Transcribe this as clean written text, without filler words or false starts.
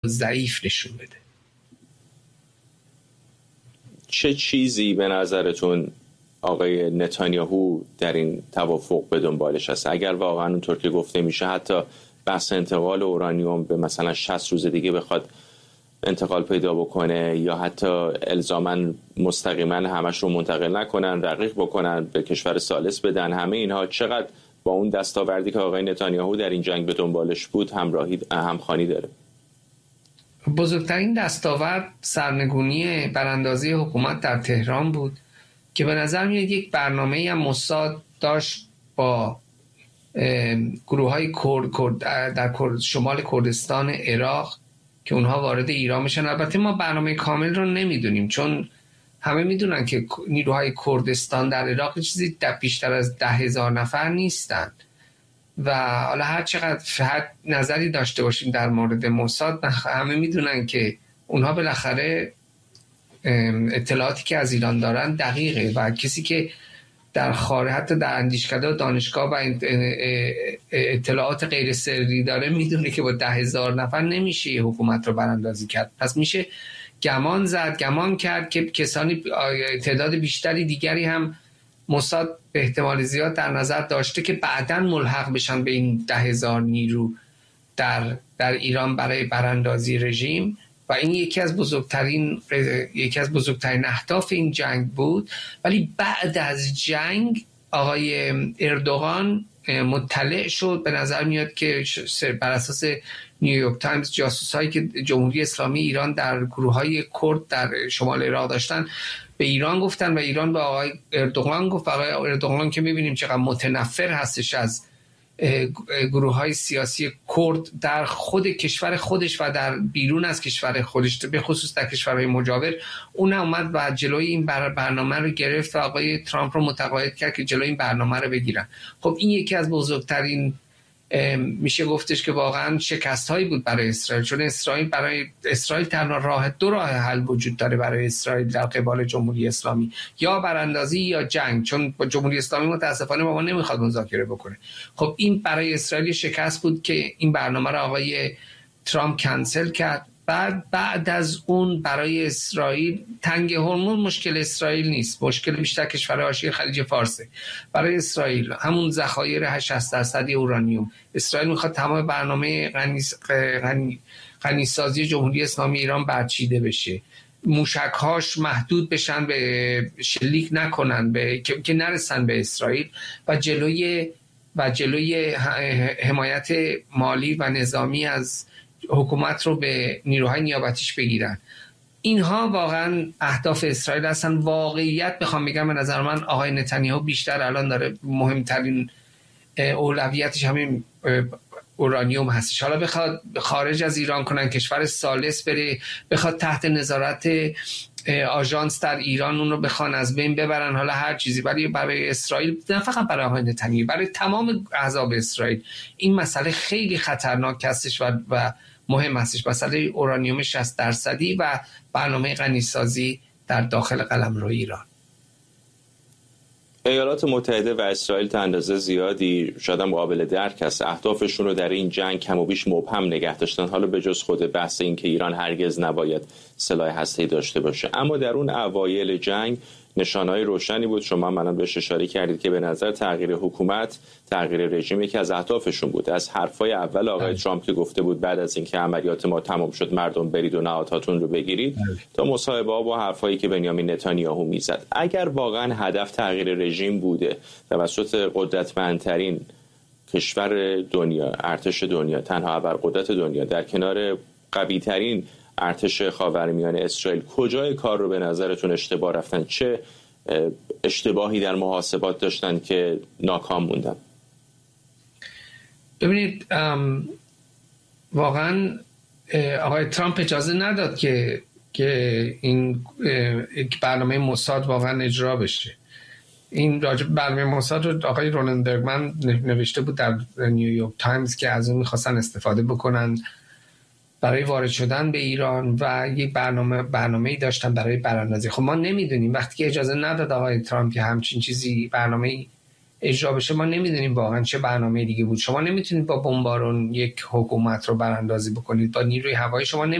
ضعیف نشون بده. چه چیزی به نظرتون آقای نتانیاهو در این توافق به دنبالش هست؟ اگر واقعا اونطور که گفته میشه حتی بحث انتقال اورانیوم به مثلا 60 روز دیگه بخواد انتقال پیدا بکنه یا حتی الزاماً مستقیما همش رو منتقل نکنن، رقیق بکنن، به کشور ثالث بدن، همه اینها چقدر با اون دستاوردی که آقای نتانیاهو در این جنگ به دنبالش بود همخوانی داره؟ بزرگترین دستاورد سرنگونی براندازی حکومت در تهران بود که به نظر میاد یک برنامه‌ای هم موساد داشت با گروه‌های کرد در شمال کردستان عراق که اونها وارد ایران بشن. البته ما برنامه کامل رو نمیدونیم، چون همه میدونن که نیروهای کردستان در عراق چیزی بیشتر از 10,000 نفر نیستند و حالا هر چقدر نظری داشته باشیم در مورد موساد، همه میدونن که اونها بالاخره اطلاعاتی که از ایران دارن دقیقه و کسی که در خارج حتی در اندیشکده و دانشگاه و اطلاعات غیر سری داره میدونه که با 10,000 نفر نمیشه یه حکومت رو براندازی کرد. پس میشه گمان کرد که کسانی تعداد بیشتری دیگری هم موساد به احتمال زیاد در نظر داشته که بعداً ملحق بشن به این 10,000 نیرو در ایران برای براندازی رژیم و این یکی از بزرگترین اهداف این جنگ بود. ولی بعد از جنگ آقای اردوغان مطلع شد، به نظر میاد که بر اساس نیویورک تایمز جاسوسایی که جمهوری اسلامی ایران در گروه‌های کرد در شمال عراق داشتن به ایران گفتن و ایران به آقای اردوغان گفت. آقای اردوغان که می‌بینیم چقدر متنفر هستش از گروه‌های سیاسی کرد در خود کشور خودش و در بیرون از کشور خودش، به خصوص در کشورهای مجاور، اون اومد و جلوی این برنامه رو گرفت و آقای ترامپ رو متقاعد کرد که جلوی این برنامه رو بگیرن. خب این یکی از بزرگترین میشه گفتش که واقعا شکست‌هایی بود برای اسرائیل، چون اسرائیل تنها دو راه حل وجود داره برای اسرائیل در قبال جمهوری اسلامی، یا براندازی یا جنگ، چون با جمهوری اسلامی متاسفانه با ما نمیخواد مذاکره بکنه. خب این برای اسرائیل شکست بود که این برنامه رو آقای ترامپ کنسل کرد. بعد از اون برای اسرائیل تنگ هرمز مشکل اسرائیل نیست، مشکل بیشتر کشورهای حاشیه خلیج فارسه. برای اسرائیل همون ذخایر 80% اورانیوم، اسرائیل میخواد تمام برنامه غنیسازی جمهوری اسلامی ایران برچیده بشه، موشک‌هاش محدود بشن، به شلیک نکنن، که نرسن به اسرائیل و جلوی حمایت مالی و نظامی از حکومت رو به نیروهای نیابتیش بگیرن. اینها واقعا اهداف اسرائیل هستن. واقعیت بخوام بگم به نظر من آقای نتانیاهو بیشتر الان داره مهمترین اولویتش همین اورانیوم هستش. حالا بخواد خارج از ایران کنن، کشور ثالث بره، بخواد تحت نظارت آژانس در ایران اون رو بخوان از بین ببرن، حالا هر چیزی، ولی برای اسرائیل، نه فقط برای آقای نتانیاهو، برای تمام احزاب اسرائیل این مسئله خیلی خطرناک هستش و مهم هستش، مسئله اورانیوم 60% و برنامه غنیسازی در داخل قلمرو ایران. ایالات متحده و اسرائیل تا اندازه زیادی شاید هم قابل درک است اهدافشون رو در این جنگ کم و بیش مبهم نگه داشتن، حالا به جز خود بحث این که ایران هرگز نباید سلاح هسته‌ای داشته باشه. اما در اون اوایل جنگ نشانه‌های روشنی بود، شما منم بهش اشاره کردید، که به نظر تغییر حکومت، تغییر رژیم یکی از اهدافشون بود. از حرفای اول آقای ترامپ که گفته بود بعد از اینکه عملیات ما تمام شد مردم برید و نهادهاتون رو بگیرید، تا مصاحبه‌ها با حرفایی که بنیامین نتانیاهو میزد. اگر واقعا هدف تغییر رژیم بوده توسط قدرتمندترین کشور دنیا، ارتش دنیا، تنها ابرقدرت دنیا در کنار قوی‌ترین ارتش خاورمیانه اسرائیل، کجای کار رو به نظرتون اشتباه رفتن؟ چه اشتباهی در محاسبات داشتن که ناکام موندن؟ ببینید واقعا آقای ترامپ اجازه نداد که این برنامه موساد واقعا اجرا بشه. این برنامه موساد رو آقای رونالد برگمن نوشته بود در نیویورک تایمز که از اون میخواستن استفاده بکنن برای وارد شدن به ایران و یک برنامه‌ای داشتن برای براندازی. خب ما نمیدونیم، وقتی که اجازه نداد آقای ترامپ که همچین چیزی برنامه‌ای اجرا بشه، ما نمیدونیم واقعا چه برنامه دیگه بود. شما نمیتونید با بمبارون یک حکومت رو براندازی بکنید، با نیروی هوایی شما